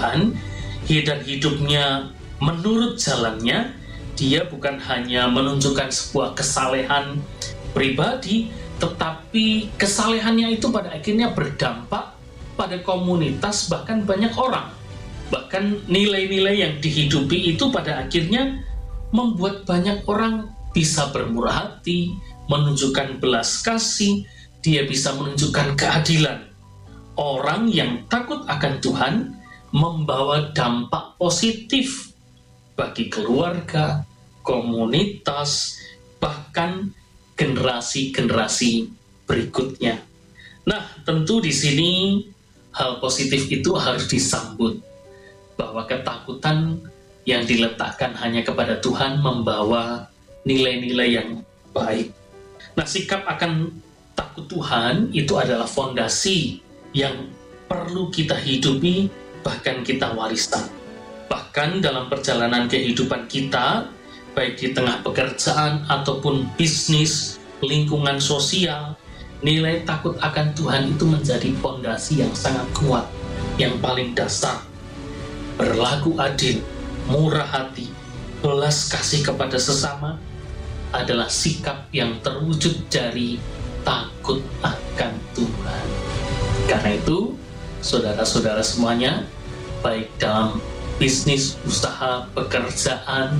Tuhan, dan hidupnya menurut jalannya, dia bukan hanya menunjukkan sebuah kesalehan pribadi, tetapi kesalehannya itu pada akhirnya berdampak pada komunitas, bahkan banyak orang. Bahkan nilai-nilai yang dihidupi itu pada akhirnya membuat banyak orang bisa bermurah hati, menunjukkan belas kasih, dia bisa menunjukkan keadilan. Orang yang takut akan Tuhan membawa dampak positif bagi keluarga, komunitas, bahkan generasi-generasi berikutnya. Nah, tentu di sini hal positif itu harus disambut, bahwa ketakutan yang diletakkan hanya kepada Tuhan membawa nilai-nilai yang baik. Nah, sikap akan takut Tuhan itu adalah fondasi yang perlu kita hidupi, bahkan kita wariskan. Bahkan dalam perjalanan kehidupan kita, baik di tengah pekerjaan ataupun bisnis, lingkungan sosial, nilai takut akan Tuhan itu menjadi fondasi yang sangat kuat, yang paling dasar. Berlaku adil, murah hati, belas kasih kepada sesama adalah sikap yang terwujud dari takut akan Tuhan. Karena itu, saudara-saudara semuanya, baik dalam bisnis, usaha, pekerjaan,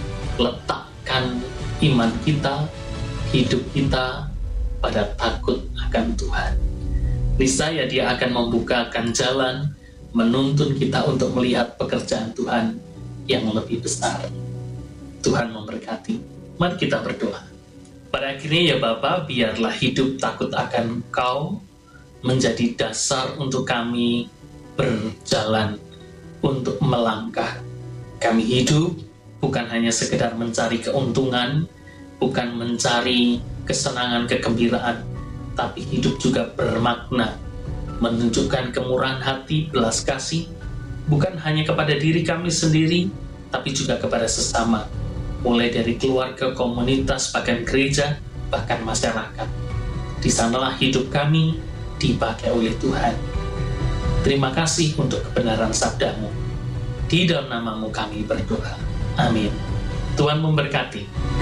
letakkan iman kita, hidup kita pada takut akan Tuhan. Niscaya dia akan membukakan jalan, menuntun kita untuk melihat pekerjaan Tuhan yang lebih besar. Tuhan memberkati. Mari kita berdoa. Pada akhirnya ya Bapa, biarlah hidup takut akan Engkau menjadi dasar untuk kami berjalan, untuk melangkah. Kami hidup bukan hanya sekedar mencari keuntungan, bukan mencari kesenangan, kegembiraan, tapi hidup juga bermakna, menunjukkan kemurahan hati, belas kasih, bukan hanya kepada diri kami sendiri, tapi juga kepada sesama, mulai dari keluarga, komunitas, bahkan gereja, bahkan masyarakat. Di sanalah hidup kami dipakai oleh Tuhan. Terima kasih untuk kebenaran sabda-Mu. Di dalam nama-Mu kami berdoa. Amin. Tuhan memberkati.